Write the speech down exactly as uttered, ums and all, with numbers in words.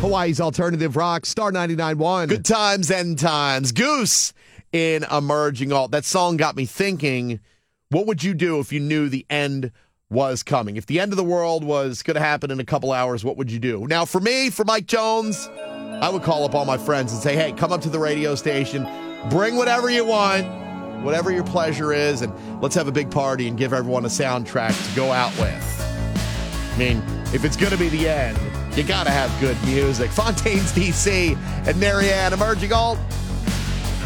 Hawaii's Alternative Rock, Star ninety-nine point one. Good times, end times. Goose in Emerging Alt. That song got me thinking, what would you do if you knew the end was coming? If the end of the world was going to happen in a couple hours, what would you do? Now, for me, for Mike Jones, I would call up all my friends and say, hey, come up to the radio station, bring whatever you want, whatever your pleasure is, and let's have a big party and give everyone a soundtrack to go out with. I mean, if it's going to be the end, you got to have good music. Fontaines D C and Marianne, Emerging Alt.